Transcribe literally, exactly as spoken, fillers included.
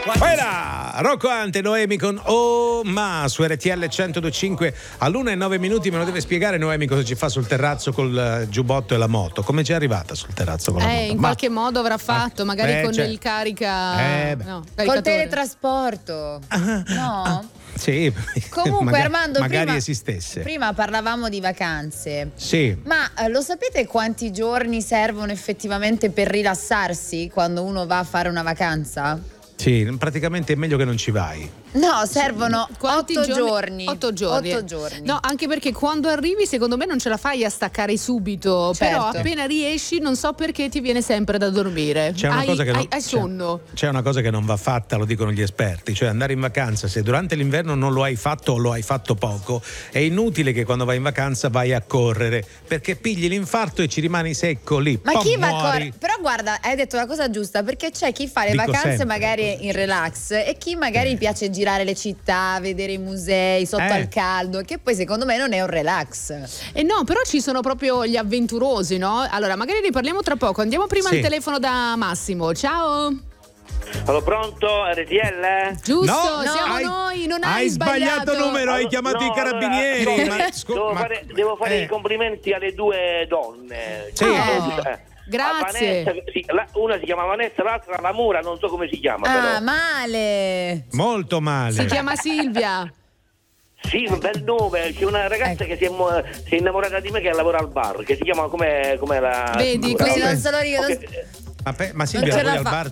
Quella Rocco Ante, Noemi con Oh Ma su R T L centodue e cinque all'una e nove minuti. Me lo deve spiegare Noemi cosa ci fa sul terrazzo col giubbotto e la moto. Come ci è arrivata sul terrazzo con la Eh, moto? in Ma- qualche modo avrà fatto, magari eh, con cioè- il carica Eh, beh. no, Col caricatore. teletrasporto. No? Sì, Comunque magari, Armando, magari prima, esistesse. prima parlavamo di vacanze. Sì. Ma eh, lo sapete quanti giorni servono effettivamente per rilassarsi quando uno va a fare una vacanza? Sì, praticamente è meglio che non ci vai. No, servono Quanti otto giorni. Otto giorni. Otto giorni. No, anche perché quando arrivi, secondo me, non ce la fai a staccare subito. Certo. Però appena riesci, non so perché ti viene sempre da dormire. C'è una hai, cosa che non, hai, hai sonno. C'è, c'è una cosa che non va fatta, lo dicono gli esperti, cioè andare in vacanza, se durante l'inverno non lo hai fatto o lo hai fatto poco, è inutile che quando vai in vacanza vai a correre, perché pigli l'infarto e ci rimani secco lì. Ma poi chi va a muori. correre? Però guarda, hai detto la cosa giusta, perché c'è chi fa le Dico vacanze sempre. magari in relax e chi magari Eh. gli piace girare le città, vedere i musei sotto Eh. al caldo, che poi secondo me non è un relax. E no, però ci sono proprio gli avventurosi, no? Allora, magari ne parliamo tra poco. Andiamo prima Sì. al telefono da Massimo. Ciao. Allora, pronto? R T L? Giusto, No, siamo hai- noi, non hai, hai sbagliato numero, hai chiamato i carabinieri. allora, no, ma- scu- devo, ma- fare, devo fare eh. i complimenti alle due donne. Sì. Oh, Eh, grazie. a Vanessa, sì, la- una si chiama Vanessa, l'altra la Mura, non so come si chiama. Ah, però. male. Molto male. Si chiama Silvia. Sì, un bel nome. C'è una ragazza Ecco. che si è, mo- si è innamorata di me che lavora al bar, che si chiama come, come la. Vedi, come- così non se lo ricordo. Ok. Ma, pe- ma Silvia ce lavori la al fa. bar